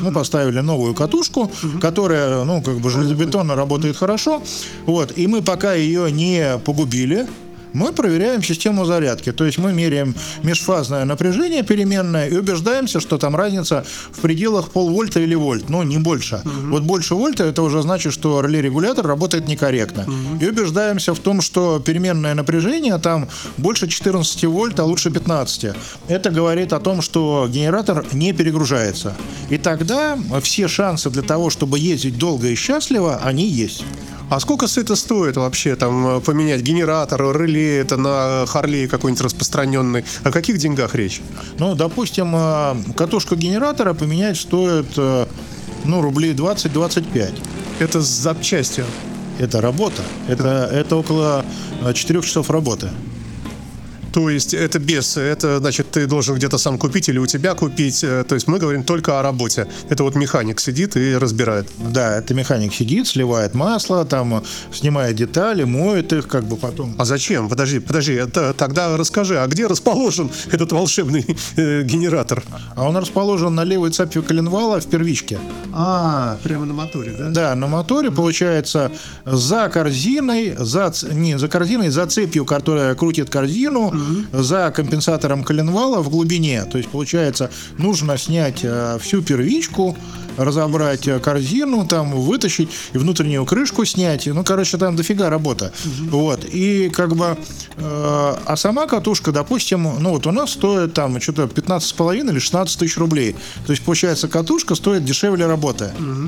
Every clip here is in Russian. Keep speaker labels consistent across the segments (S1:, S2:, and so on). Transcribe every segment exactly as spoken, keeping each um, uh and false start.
S1: мы поставили новую катушку, угу. которая, ну, как бы железобетонно работает хорошо. Вот, и мы пока ее не погубили, мы проверяем систему зарядки. То есть мы меряем межфазное напряжение переменное и убеждаемся, что там разница в пределах полвольта или вольт, ну, не больше. Uh-huh. Вот больше вольта, это уже значит, что реле-регулятор работает некорректно. Uh-huh. И убеждаемся в том, что переменное напряжение там больше четырнадцати вольт, а лучше пятнадцати. Это говорит о том, что генератор не перегружается. И тогда все шансы для того, чтобы ездить долго и счастливо, они есть.
S2: А сколько это стоит вообще, там, поменять генератор, реле, это на Харлее какой-нибудь распространенный? О каких деньгах речь?
S1: Ну, допустим, катушку генератора поменять стоит, ну, рублей двадцать-двадцать пять.
S2: Это с запчастью?
S1: Это работа. Это, это около четырех часов работы.
S2: То есть это без, это значит, ты должен где-то сам купить или у тебя купить. То есть мы говорим только о работе. Это вот механик сидит и разбирает.
S1: Да, это механик сидит, сливает масло, там снимает детали, моет их, как бы потом.
S2: А зачем? Подожди, подожди, это, тогда расскажи, а где расположен этот волшебный э, генератор?
S1: А он расположен на левой цепи коленвала в первичке.
S2: А, прямо на моторе, да?
S1: Да, на моторе, получается, за корзиной, за, не, за корзиной, за цепью, которая крутит корзину, за компенсатором коленвала в глубине. То есть, получается, нужно снять э, всю первичку, разобрать корзину, там, вытащить и внутреннюю крышку снять. Ну, короче, там дофига работа. Угу. Вот. И как бы э, а сама катушка, допустим, ну вот у нас стоит там что-то пятнадцать с половиной или шестнадцать тысяч рублей. То есть, получается, катушка стоит дешевле работы. Угу.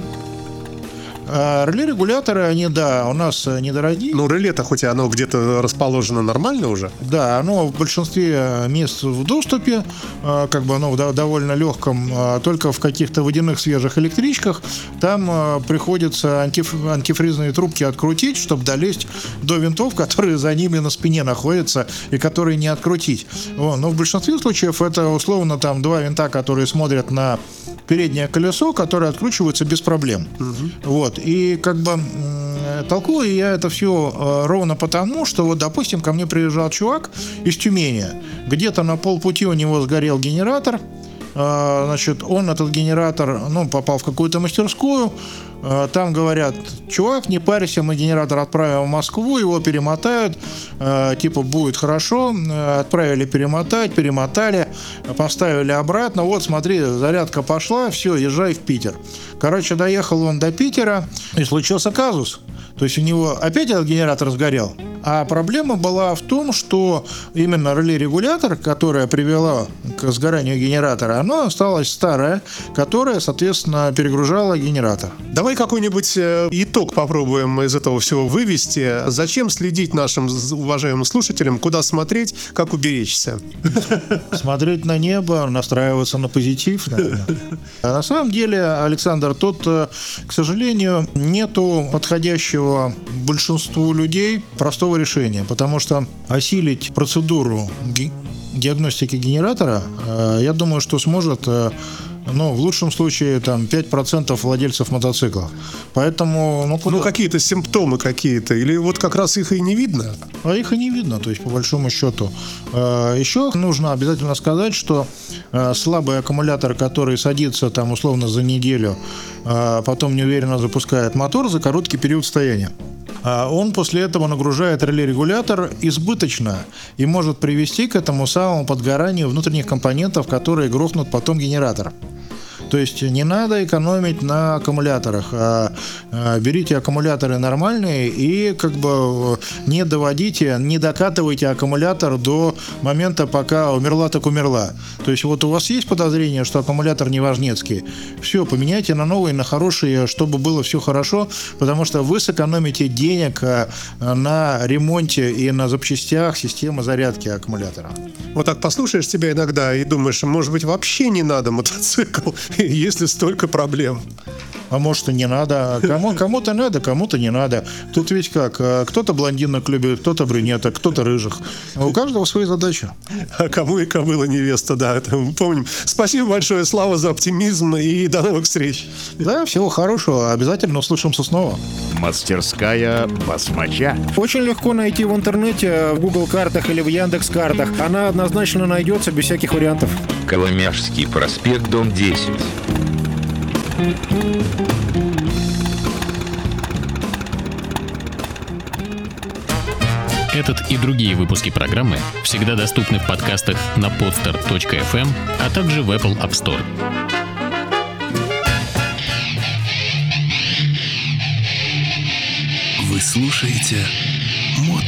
S1: А реле-регуляторы, они, да, у нас недорогие.
S2: Ну, реле-то хоть и оно где-то расположено нормально уже?
S1: Да, оно в большинстве мест в доступе, как бы оно в довольно легком, только в каких-то водяных свежих электричках. Там приходится антиф... антифризные трубки открутить, чтобы долезть до винтов, которые за ними на спине находятся и которые не открутить. Вот. Но в большинстве случаев это условно там два винта, которые смотрят на переднее колесо, которые откручиваются без проблем. Угу. Вот. И как бы толкую я это все ровно потому, что вот, допустим, ко мне приезжал чувак из Тюмени. Где-то на полпути у него сгорел генератор. Значит, он, этот генератор, ну, попал в какую-то мастерскую. Там говорят: чувак, не парься, мы генератор отправим в Москву, его перемотают, типа будет хорошо. Отправили перемотать, перемотали, поставили обратно. Вот, смотри, зарядка пошла, все, езжай в Питер. Короче, доехал он до Питера, и случился казус. То есть у него опять этот генератор сгорел. А проблема была в том, что именно реле-регулятор, которая привела к сгоранию генератора, оно осталось старое, которое, соответственно, перегружало генератор.
S2: Давай какой-нибудь итог попробуем из этого всего вывести. Зачем следить нашим уважаемым слушателям, куда смотреть, как уберечься?
S1: Смотреть на небо, настраиваться на позитив. А на самом деле, Александр, тут, к сожалению, нету подходящего большинству людей простого решения, потому что осилить процедуру ги- диагностики генератора, э, я думаю, что сможет, э, ну, в лучшем случае, там, пять процентов владельцев мотоциклов. Поэтому, ну, куда...
S2: ну, какие-то симптомы какие-то, или вот как раз их и не видно?
S1: А их и не видно, то есть, по большому счету. Э, еще нужно обязательно сказать, что э, слабый аккумулятор, который садится, там, условно, за неделю, э, потом неуверенно запускает мотор за короткий период стояния, он после этого нагружает реле-регулятор избыточно и может привести к этому самому подгоранию внутренних компонентов, которые грохнут потом генератор. То есть не надо экономить на аккумуляторах, а, а берите аккумуляторы нормальные и как бы не доводите, не докатывайте аккумулятор до момента, пока умерла так умерла. То есть вот у вас есть подозрение, что аккумулятор неважнецкий, все, поменяйте на новый, на хороший, чтобы было все хорошо, потому что вы сэкономите денег на ремонте и на запчастях системы зарядки аккумулятора.
S2: Вот так послушаешь тебя иногда и думаешь, может быть, вообще не надо мотоцикл, если столько проблем.
S1: А может и не надо. Кому, кому-то надо, кому-то не надо. Тут ведь как, кто-то блондинок любит, кто-то брюнеток, кто-то рыжих. У каждого свои задачи.
S2: А кому и кобыла невеста, да, это мы помним. Спасибо большое, Слава, за оптимизм и до новых встреч.
S1: Да, всего хорошего. Обязательно услышимся снова.
S3: Мастерская басмача.
S1: Очень легко найти в интернете, в Google картах или в Яндекс.Картах. Она однозначно найдется без всяких вариантов.
S4: Коломяжский проспект, дом десять. Этот и другие выпуски программы всегда доступны в подкастах на podster точка эф эм, а также в Apple App Store.
S5: Вы слушаете